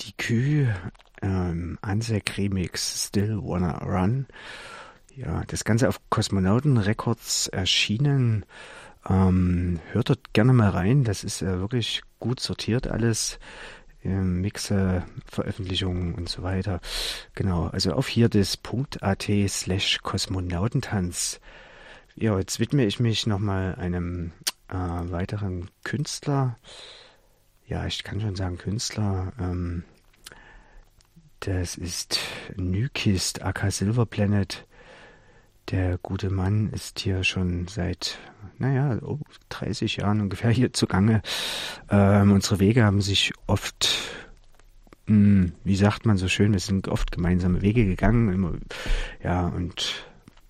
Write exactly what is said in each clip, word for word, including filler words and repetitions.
Die Kühe, ähm, Ansek Remix, Still Wanna Run. Ja, das Ganze auf Kosmonauten Records erschienen. Ähm, hört dort gerne mal rein, das ist äh, wirklich gut sortiert alles. Ähm, Mixe, Veröffentlichungen und so weiter. Genau, also auf hier das .at slash Kosmonautentanz. Ja, jetzt widme ich mich nochmal einem äh, weiteren Künstler. Ja, ich kann schon sagen Künstler. Ähm, das ist Nykist, aka Silver Planet. Der gute Mann ist hier schon seit, naja, oh, dreißig Jahren ungefähr hier zugange. Ähm, unsere Wege haben sich oft, mh, wie sagt man so schön, wir sind oft gemeinsame Wege gegangen. Immer, ja, und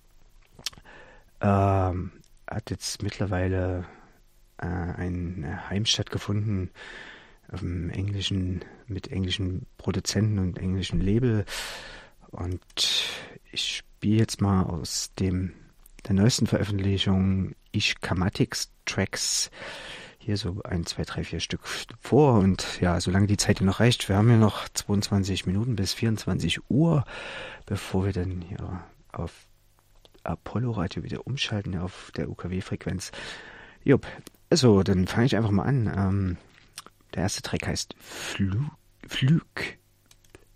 ähm, hat jetzt mittlerweile äh, eine Heimstatt gefunden auf dem englischen, mit englischen Produzenten und englischen Label. Und ich spiele jetzt mal aus dem der neuesten Veröffentlichung Ishkamatics Tracks hier so ein, zwei, drei, vier Stück vor. Und ja, solange die Zeit noch reicht, wir haben ja noch zweiundzwanzig Minuten bis vierundzwanzig Uhr, bevor wir dann hier auf Apollo Radio wieder umschalten auf der U K W-Frequenz. Jupp, also dann fange ich einfach mal an. Ähm, der erste Track heißt Flug. Flug.